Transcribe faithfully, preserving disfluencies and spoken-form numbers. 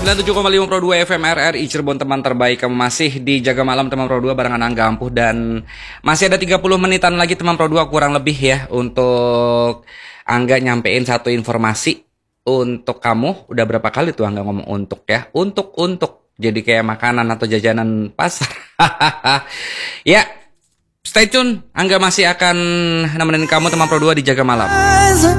sembilan puluh tujuh koma lima Pro dua F M R R I Cirebon, teman terbaik. Kamu masih di Jaga Malam teman Pro dua barengan Angga Ampuh. Dan masih ada tiga puluh menitan lagi teman Pro dua kurang lebih ya, untuk Angga nyampein satu informasi untuk kamu. Udah berapa kali tuh Angga ngomong untuk ya, untuk-untuk jadi kayak makanan atau jajanan pasar. Ya, stay tune, Angga masih akan nemenin kamu teman Pro dua di Jaga Malam.